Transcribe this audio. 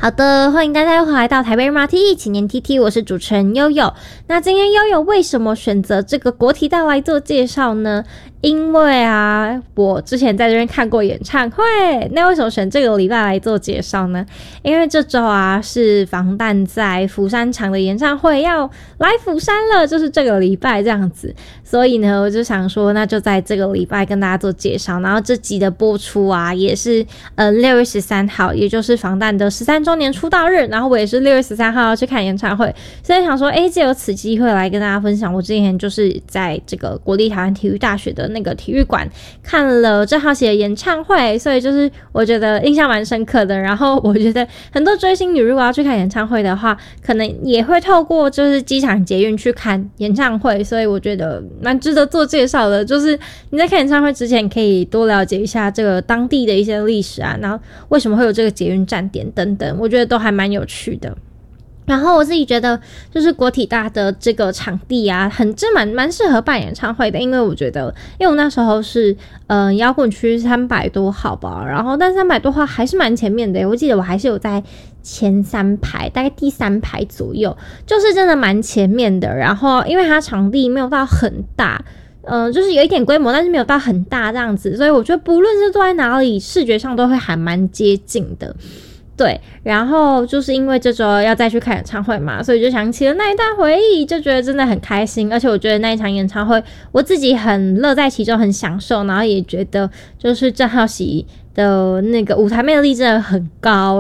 好的，欢迎大家又回来到台北 MRT 青年 TT， 我是主持人悠悠。那今天悠悠为什么选择这个国体大来做介绍呢？因为我之前在这边看过演唱会。那为什么选这个礼拜来做介绍呢？因为这周是防弹在釜山场的演唱会要来釜山了，就是这个礼拜这样子。所以呢，我就想说，那就在这个礼拜跟大家做介绍。然后这集的播出也是6月13号，也就是防弹的13周年出道日。然后我也是6月13号要去看演唱会，所以想说，借由此机会来跟大家分享，我之前就是在这个国立台湾体育大学的那个体育馆看了郑浩熙的演唱会，所以就是我觉得印象蛮深刻的。然后我觉得很多追星女如果要去看演唱会的话，可能也会透过就是机场捷运去看演唱会，所以我觉得蛮值得做介绍的。就是你在看演唱会之前，可以多了解一下这个当地的一些历史然后为什么会有这个捷运站点等等，我觉得都还蛮有趣的。然后我自己觉得，就是国体大的这个场地蛮适合办演唱会的，因为我觉得，因为我那时候是摇滚区300多号吧，然后但300多号还是蛮前面的，我记得我还是有在前3排，大概第3排左右，就是真的蛮前面的。然后因为它场地没有到很大。就是有一点规模，但是没有到很大这样子，所以我觉得不论是坐在哪里，视觉上都会还蛮接近的。对，然后就是因为这周要再去看演唱会嘛，所以就想起了那一段回忆，就觉得真的很开心。而且我觉得那一场演唱会，我自己很乐在其中，很享受，然后也觉得就是郑浩熙的那个舞台魅力真的很高。